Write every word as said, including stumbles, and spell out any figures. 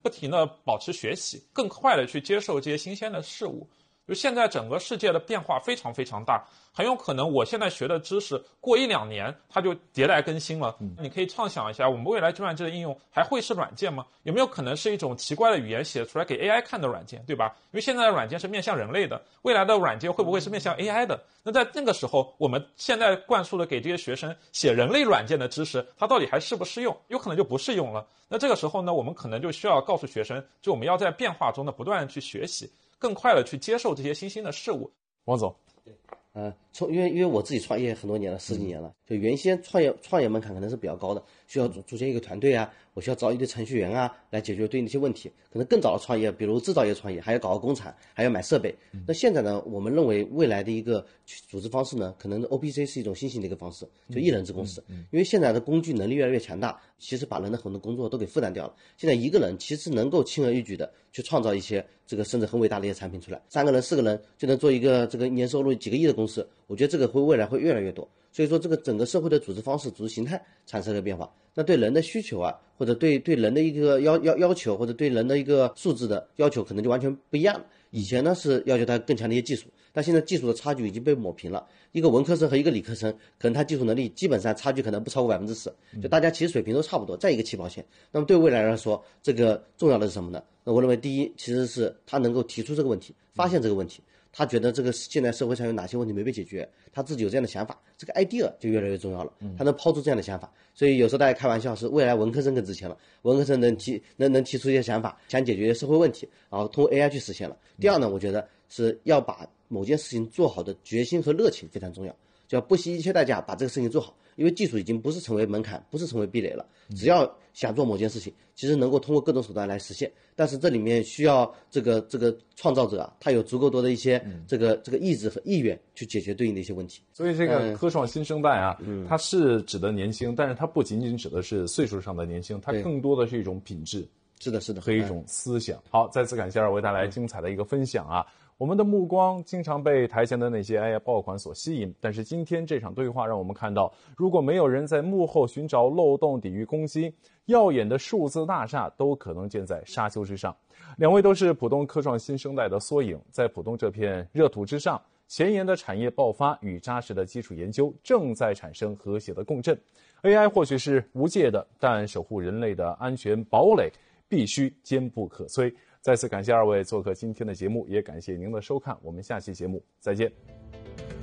不停地保持学习，更快地去接受这些新鲜的事物。就现在整个世界的变化非常非常大，很有可能我现在学的知识过一两年它就迭代更新了。嗯、你可以畅想一下，我们未来计算机的应用还会是软件吗？有没有可能是一种奇怪的语言写出来给 A I 看的软件，对吧？因为现在的软件是面向人类的，未来的软件会不会是面向 A I 的？那在那个时候，我们现在灌输的给这些学生写人类软件的知识，它到底还适不适用？有可能就不适用了。那这个时候呢，我们可能就需要告诉学生，就我们要在变化中呢不断的去学习，更快的去接受这些新兴的事物。 王总， 对，呃，从因为因为我自己创业很多年了，十几年了，就原先创业创业门槛可能是比较高的，需要组组建一个团队啊，我需要招一堆程序员啊来解决对应的一些问题。可能更早的创业，比如制造业创业，还要搞个工厂，还要买设备。那现在呢，我们认为未来的一个组织方式呢，可能 O P C 是一种新型的一个方式，就一人制公司。因为现在的工具能力越来越强大，其实把人的很多工作都给负担掉了。现在一个人其实能够轻而易举的去创造一些这个甚至很伟大的一些产品出来，三个人四个人就能做一个这个年收入几个亿的公司。我觉得这个会未来会越来越多。所以说这个整个社会的组织方式、组织形态产生了变化，那对人的需求啊，或者对对人的一个要要要求，或者对人的一个素质的要求，可能就完全不一样了。以前呢是要求他更强的一些技术，但现在技术的差距已经被抹平了。一个文科生和一个理科生，可能他技术能力基本上差距可能不超过百分之十，就大家其实水平都差不多，在一个起跑线。那么对未来来说，这个重要的是什么呢？那我认为第一，其实是他能够提出这个问题，发现这个问题。他觉得这个现在社会上有哪些问题没被解决，他自己有这样的想法，这个 idea 就越来越重要了。他能抛出这样的想法，所以有时候大家开玩笑是未来文科生更值钱了，文科生能提能能提出一些想法，想解决社会问题，然后通过 A I 去实现了。第二呢，我觉得是要把某件事情做好的决心和热情非常重要，就要不惜一切代价把这个事情做好，因为技术已经不是成为门槛，不是成为壁垒了。只要想做某件事情，其实能够通过各种手段来实现，但是这里面需要这个这个创造者啊，他有足够多的一些这个这个意志和意愿去解决对应的一些问题。 所以这个科创新生代啊，嗯、它是指的年轻，但是它不仅仅指的是岁数上的年轻，它更多的是一种品质。 是的，是的， 和一种思想。好，再次感谢二位带来精彩的一个分享啊！我们的目光经常被台前的那些 A I 爆款所吸引，但是今天这场对话让我们看到，如果没有人在幕后寻找漏洞、抵御攻击，耀眼的数字大厦都可能建在沙丘之上。两位都是浦东科创新生代的缩影，在浦东这片热土之上，前沿的产业爆发与扎实的基础研究正在产生和谐的共振。A I 或许是无界的，但守护人类的安全堡垒必须坚不可摧。再次感谢二位做客今天的节目，也感谢您的收看，我们下期节目再见。